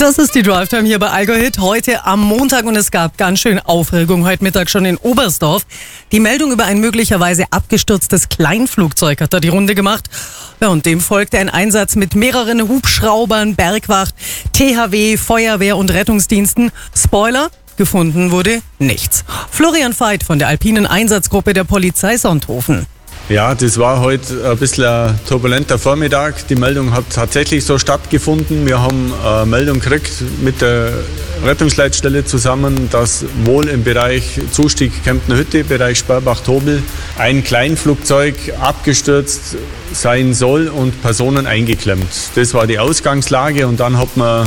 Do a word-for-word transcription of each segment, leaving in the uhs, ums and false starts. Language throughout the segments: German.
Das ist die Drive-Time hier bei Allgäu Hit heute am Montag und es gab ganz schön Aufregung heute Mittag schon in Oberstdorf. Die Meldung über ein möglicherweise abgestürztes Kleinflugzeug hat da die Runde gemacht. Ja, und dem folgte ein Einsatz mit mehreren Hubschraubern, Bergwacht, T H W, Feuerwehr und Rettungsdiensten. Spoiler: gefunden wurde nichts. Florian Veit von der Alpinen Einsatzgruppe der Polizei Sonthofen. Ja, das war heute ein bisschen ein turbulenter Vormittag. Die Meldung hat tatsächlich so stattgefunden. Wir haben eine Meldung gekriegt mit der Rettungsleitstelle zusammen, dass wohl im Bereich Zustieg Kemptner Hütte, Bereich Sperbach-Tobel, ein Kleinflugzeug abgestürzt sein soll und Personen eingeklemmt. Das war die Ausgangslage und dann hat man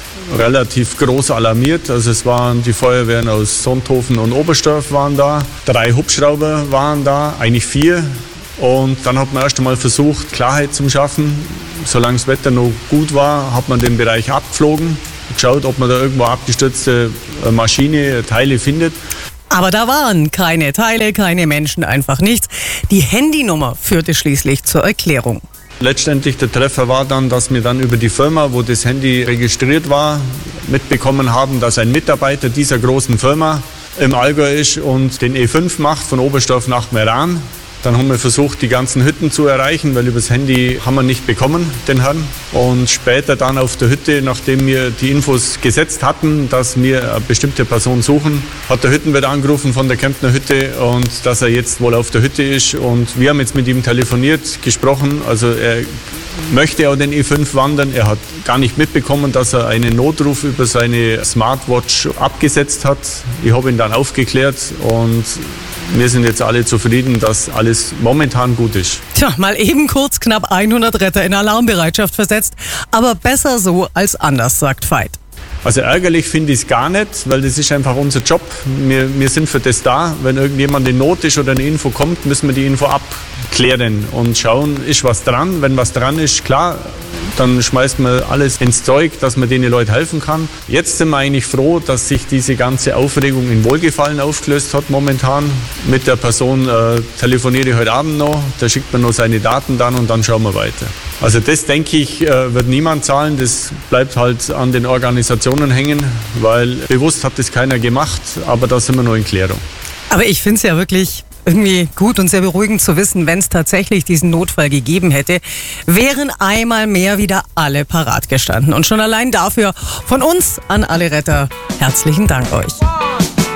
relativ groß alarmiert. Also es waren die Feuerwehren aus Sonthofen und Oberstdorf waren da, drei Hubschrauber waren da, eigentlich vier. Und dann hat man erst einmal versucht, Klarheit zu schaffen. Solange das Wetter noch gut war, hat man den Bereich abgeflogen, geschaut, ob man da irgendwo abgestürzte Maschine, Teile findet. Aber da waren keine Teile, keine Menschen, einfach nichts. Die Handynummer führte schließlich zur Erklärung. Letztendlich der Treffer war dann, dass wir dann über die Firma, wo das Handy registriert war, mitbekommen haben, dass ein Mitarbeiter dieser großen Firma im Allgäu ist und den E fünf macht von Oberstdorf nach Meran. Dann haben wir versucht, die ganzen Hütten zu erreichen, weil übers Handy haben wir nicht bekommen, den Herrn. Und später dann auf der Hütte, nachdem wir die Infos gesetzt hatten, dass wir eine bestimmte Person suchen, hat der Hüttenwirt angerufen von der Kemptner Hütte und dass er jetzt wohl auf der Hütte ist. Und wir haben jetzt mit ihm telefoniert, gesprochen. Also er möchte auch den E fünf wandern. Er hat gar nicht mitbekommen, dass er einen Notruf über seine Smartwatch abgesetzt hat. Ich habe ihn dann aufgeklärt und wir sind jetzt alle zufrieden, dass alles momentan gut ist. Tja, mal eben kurz knapp hundert Retter in Alarmbereitschaft versetzt. Aber besser so als anders, sagt Veit. Also ärgerlich finde ich es gar nicht, weil das ist einfach unser Job. Wir, wir sind für das da. Wenn irgendjemand in Not ist oder eine Info kommt, müssen wir die Info abklären und schauen, ist was dran. Wenn was dran ist, klar, dann schmeißt man alles ins Zeug, dass man den Leuten helfen kann. Jetzt sind wir eigentlich froh, dass sich diese ganze Aufregung in Wohlgefallen aufgelöst hat momentan. Mit der Person äh, telefoniere ich heute Abend noch, da schickt man noch seine Daten dann und dann schauen wir weiter. Also das, denke ich, äh, wird niemand zahlen, das bleibt halt an den Organisationen hängen, weil bewusst hat das keiner gemacht, aber da sind wir noch in Klärung. Aber ich finde es ja wirklich irgendwie gut und sehr beruhigend zu wissen, wenn es tatsächlich diesen Notfall gegeben hätte, wären einmal mehr wieder alle parat gestanden. Und schon allein dafür von uns an alle Retter herzlichen Dank euch.